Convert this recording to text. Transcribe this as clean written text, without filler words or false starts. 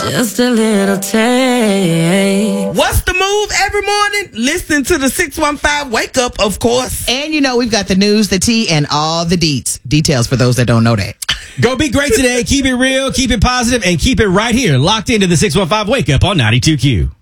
Just a little taste. What's the move every morning? Listen to the 615 Wake Up, of course. And we've got the news, the tea, and all the details for those that don't know that. Go be great today. Keep it real, keep it positive, and keep it right here. Locked into the 615 Wake Up on 92Q.